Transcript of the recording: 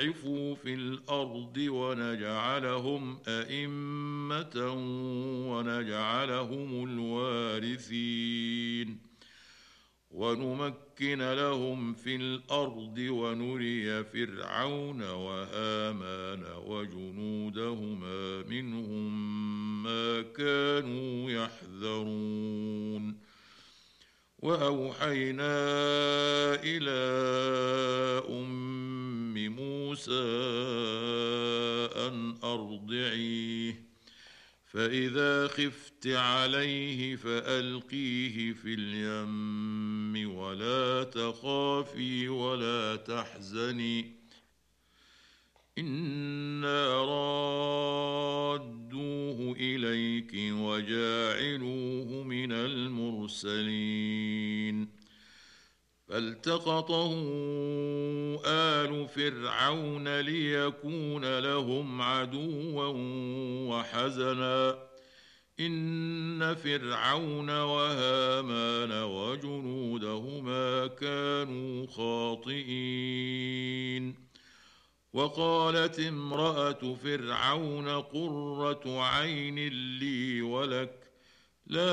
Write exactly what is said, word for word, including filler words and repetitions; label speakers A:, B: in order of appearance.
A: نستضعفوا في الأرض ونجعلهم أئمة ونجعلهم الوارثين ونمكن لهم في الأرض ونري فرعون وهامان وجنودهما منهم ما كانوا يحذرون. وأوحينا إلى أم موسى أن أرضعيه فإذا خفت عليه فألقيه في اليم ولا تخافي ولا تحزني إنا رادوه إليك وجاعلوه من المرسلين. فالتقطه آل فرعون ليكون لهم عدوا وحزنا إن فرعون وهامان وجنودهما كانوا خاطئين. وقالت امرأة فرعون قرة عين لي ولك